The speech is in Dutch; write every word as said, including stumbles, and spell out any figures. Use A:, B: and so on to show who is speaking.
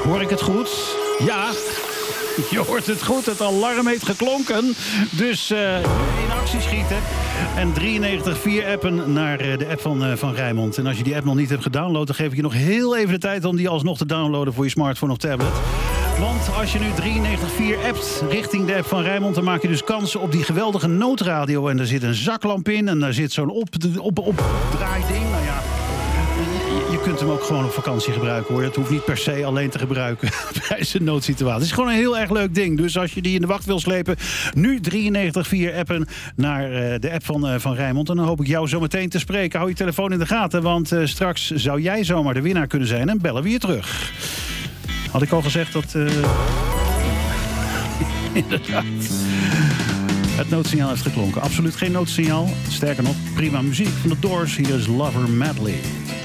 A: Hoor ik het goed? Ja, je hoort het goed. Het alarm heeft geklonken. Dus uh, in actie schieten. En drieënnegentig vier appen naar uh, de app van, uh, van Rijnmond. En als je die app nog niet hebt gedownload, dan geef ik je nog heel even de tijd om die alsnog te downloaden voor je smartphone of tablet. Want als je nu drieënnegentig vier appt richting de app van Rijnmond, dan maak je dus kansen op die geweldige noodradio. En daar zit een zaklamp in en daar zit zo'n op, op, op, draaiding. Nou ja, je, je kunt hem ook gewoon op vakantie gebruiken, hoor. Het hoeft niet per se alleen te gebruiken bij zijn noodsituatie. Het is gewoon een heel erg leuk ding. Dus als je die in de wacht wil slepen, nu drieënnegentig vier appen naar uh, de app van, uh, van Rijnmond. En dan hoop ik jou zo meteen te spreken. Hou je telefoon in de gaten, want uh, straks zou jij zomaar de winnaar kunnen zijn en bellen we je terug. Had ik al gezegd dat... Uh... Inderdaad. Het noodsignaal heeft geklonken. Absoluut geen noodsignaal. Sterker nog, prima muziek van de Doors. Hier is Lover Medley.